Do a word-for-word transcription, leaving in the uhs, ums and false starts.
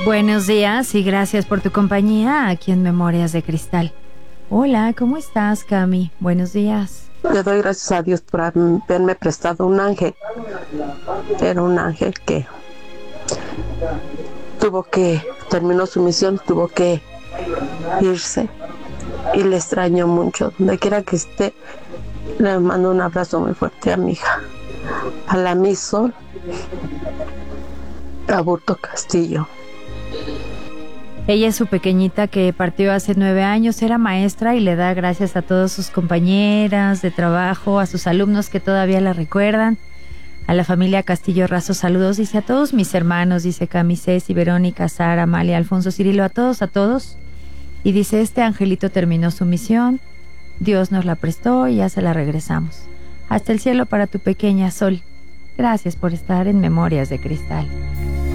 Buenos días y gracias por tu compañía aquí en Memorias de Cristal. Hola, ¿cómo estás, Cami? Buenos días. Le doy gracias a Dios por haberme prestado un ángel. Era un ángel que tuvo que, terminó su misión, tuvo que irse y le extraño mucho. Donde quiera que esté, le mando un abrazo muy fuerte a mi hija, a la Miss Sol Aburto Castillo. Ella es su pequeñita que partió hace nueve años, era maestra y le da gracias a todas sus compañeras de trabajo, a sus alumnos que todavía la recuerdan, a la familia Castillo Razo, saludos, dice a todos mis hermanos, dice Cami, Ceci, Verónica, Sara, Amalia, Alfonso, Cirilo, a todos, a todos. Y dice, este angelito terminó su misión, Dios nos la prestó y ya se la regresamos. Hasta el cielo para tu pequeña Sol. Gracias por estar en Memorias de Cristal.